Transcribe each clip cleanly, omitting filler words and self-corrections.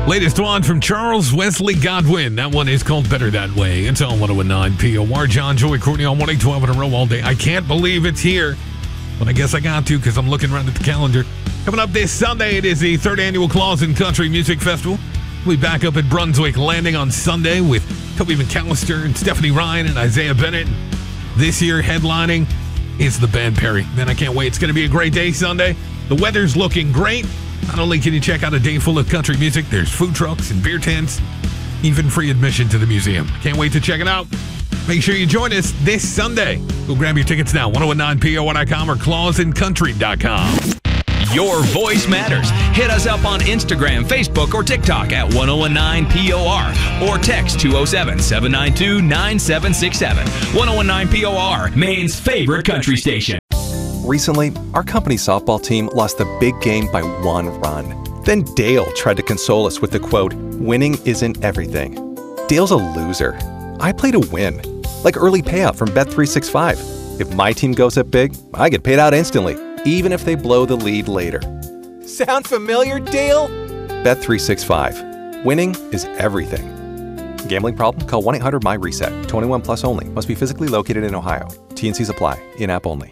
Latest one from Charles Wesley Godwin. That one is called Better That Way. It's on 101.9 POR. John, Joey, Courtney on 1-8-12 in a row all day. I can't believe it's here, but I guess I got to because I'm looking around at the calendar. Coming up this Sunday, it is the 3rd annual Claus and Country Music Festival. We'll be back up at Brunswick Landing on Sunday with Toby McAllister and Stephanie Ryan and Isaiah Bennett. This year, headlining is the band Perry. Man, I can't wait. It's going to be a great day Sunday. The weather's looking great. Not only can you check out a day full of country music, there's food trucks and beer tents, even free admission to the museum. Can't wait to check it out. Make sure you join us this Sunday. Go grab your tickets now, 1019POR.com or clausandcountry.com. Your voice matters. Hit us up on Instagram, Facebook, or TikTok at 1019POR or text 207-792-9767. 1019 POR, Maine's favorite country station. Recently, our company's softball team lost the big game by 1 run. Then Dale tried to console us with the quote, "Winning isn't everything." Dale's a loser. I play to win, like early payout from Bet365. If my team goes up big, I get paid out instantly, even if they blow the lead later. Sound familiar, Dale? Bet365. Winning is everything. Gambling problem? Call 1-800-MY-RESET. 21 plus only. Must be physically located in Ohio. T&Cs apply. In-app only.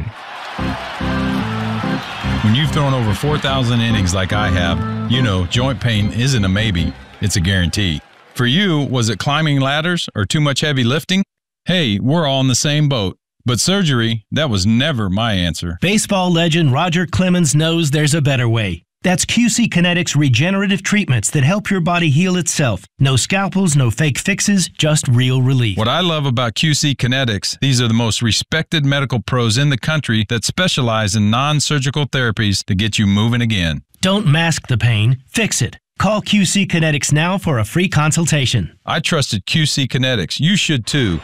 When you've thrown over 4,000 innings like I have, you know joint pain isn't a maybe, it's a guarantee. For you, was it climbing ladders or too much heavy lifting? Hey, we're all in the same boat. But surgery, that was never my answer. Baseball legend Roger Clemens knows there's a better way. That's QC Kinetics regenerative treatments that help your body heal itself. No scalpels, no fake fixes, just real relief. What I love about QC Kinetics, these are the most respected medical pros in the country that specialize in non-surgical therapies to get you moving again. Don't mask the pain, fix it. Call QC Kinetics now for a free consultation. I trusted QC Kinetics. You should too.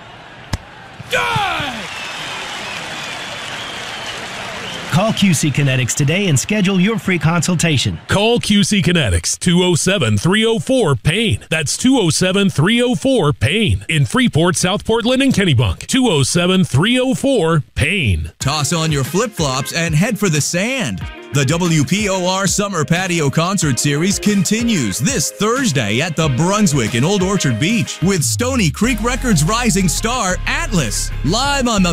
Call QC Kinetics today and schedule your free consultation. Call QC Kinetics, 207-304-PAIN. That's 207-304-PAIN. In Freeport, South Portland, and Kennebunk. 207-304-PAIN. Toss on your flip-flops and head for the sand. The WPOR Summer Patio Concert Series continues this Thursday at the Brunswick in Old Orchard Beach with Stony Creek Records rising star Atlas. Live on the